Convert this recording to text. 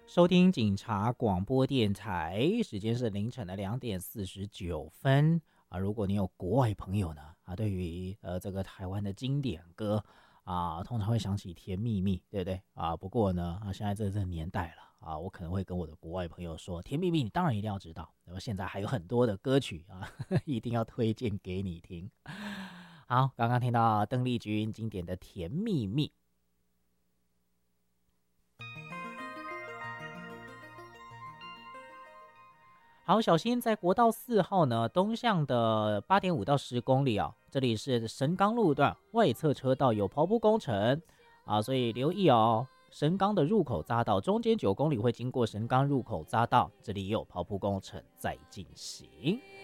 收听警察广播电台，时间是凌晨的2:49啊。如果你有国外朋友呢对于这个台湾的经典歌通常会想起《甜蜜蜜》，对不对不过呢现在这个年代了我可能会跟我的国外朋友说，《甜蜜蜜》你当然一定要知道。那么现在还有很多的歌曲一定要推荐给你听。好，刚刚听到邓丽君经典的《甜蜜蜜》。好，小心在国道4号呢东向的8.5到10公里这里是神冈路段外侧车道有刨铺工程所以留意神冈的入口匝道中间9公里会经过神冈入口匝道，这里也有刨铺工程在进行。